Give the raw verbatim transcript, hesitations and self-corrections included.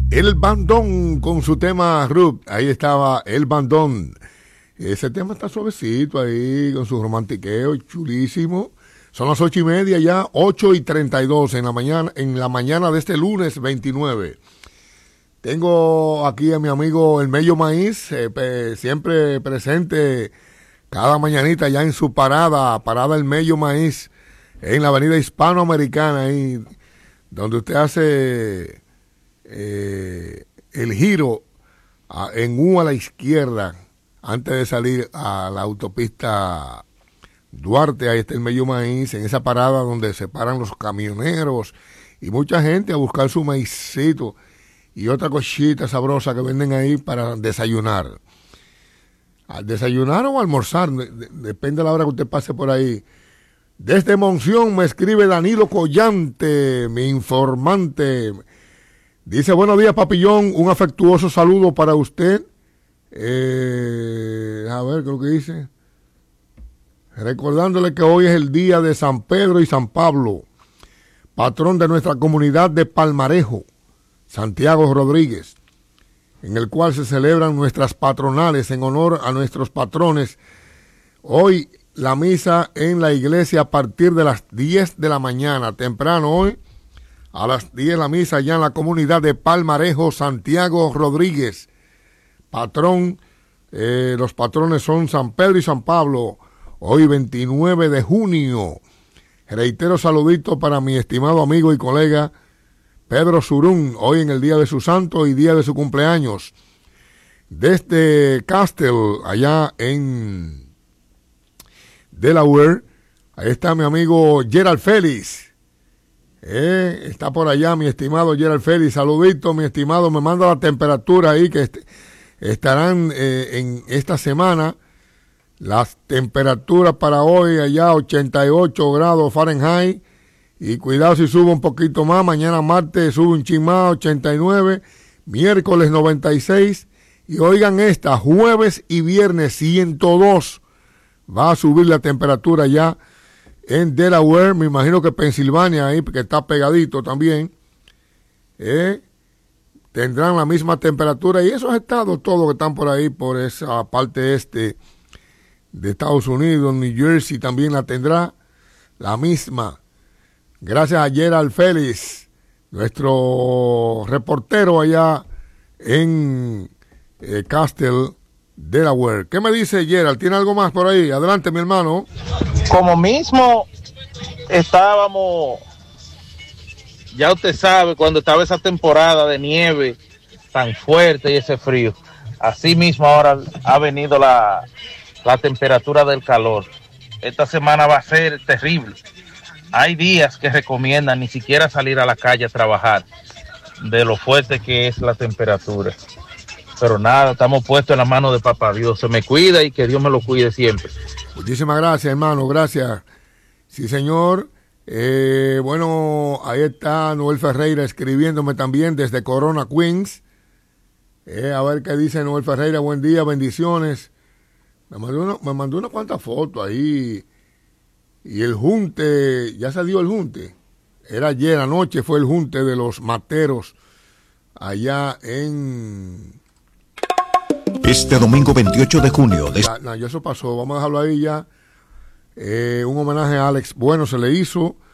El Bandón con su tema Ruth. Ahí estaba El Bandón. Ese tema está suavecito ahí, con su romantiqueo, chulísimo. Son las ocho y media ya, ocho y treinta y dos en la mañana, en la mañana de este lunes veintinueve. Tengo aquí a mi amigo El Mello Maíz, eh, pe, siempre presente cada mañanita ya en su parada, parada El Mello Maíz, en la avenida Hispanoamericana, ahí, donde usted hace eh, el giro a, en U a la izquierda, antes de salir a la autopista Duarte. Ahí está El Mello Maíz, en esa parada donde se paran los camioneros y mucha gente a buscar su maicito y otra cosita sabrosa que venden ahí para desayunar. Al desayunar o almorzar, depende de la hora que usted pase por ahí. Desde Monción me escribe Danilo Collante, mi informante. Dice: buenos días, Papillón, un afectuoso saludo para usted. Eh, a ver, ¿qué es lo que dice? Recordándole que hoy es el día de San Pedro y San Pablo, patrón de nuestra comunidad de Palmarejo, Santiago Rodríguez, en el cual se celebran nuestras patronales en honor a nuestros patrones. Hoy la misa en la iglesia a partir de las diez de la mañana, temprano hoy, a las diez la misa allá en la comunidad de Palmarejo, Santiago Rodríguez, patrón. Eh, los patrones son San Pedro y San Pablo, hoy veintinueve de junio. Reitero saludito para mi estimado amigo y colega Pedro Surún, hoy en el día de su santo y día de su cumpleaños. Desde Castle, allá en Delaware, ahí está mi amigo Gerald Félix. Eh, está por allá mi estimado Gerald Félix. Saludito, mi estimado. Me manda la temperatura ahí que est estarán eh, en esta semana. Las temperaturas para hoy allá ochenta y ocho grados Fahrenheit. Y cuidado si sube un poquito más. Mañana martes sube un chin más, ochenta y nueve. Miércoles noventa y seis. Y oigan esta, jueves y viernes ciento dos. Va a subir la temperatura ya en Delaware. Me imagino que Pensilvania ahí, porque está pegadito también. Eh, tendrán la misma temperatura. Y esos estados todos que están por ahí, por esa parte este de Estados Unidos, New Jersey también la tendrá la misma. Gracias a Gerald Félix, nuestro reportero allá en eh, Castle, Delaware. ¿Qué me dice Gerald? ¿Tiene algo más por ahí? Adelante, mi hermano. Como mismo estábamos, ya usted sabe, cuando estaba esa temporada de nieve tan fuerte y ese frío, así mismo ahora ha venido la, la temperatura del calor. Esta semana va a ser terrible. Hay días que recomiendan ni siquiera salir a la calle a trabajar de lo fuerte que es la temperatura. Pero nada, estamos puestos en la mano de Papá Dios. Se me cuida y que Dios me lo cuide siempre. Muchísimas gracias, hermano, gracias. Sí, señor. Eh, bueno, ahí está Noel Ferreira escribiéndome también desde Corona, Queens. Eh, a ver qué dice Noel Ferreira. Buen día, bendiciones. Me mandó una, me mandó una cuantas fotos ahí. Y el junte, ya salió el junte. Era ayer anoche, fue el junte de los materos allá en... Este domingo veintiocho de junio. De... No, no, ya eso pasó, vamos a dejarlo ahí ya. Eh, un homenaje a Alex Bueno se le hizo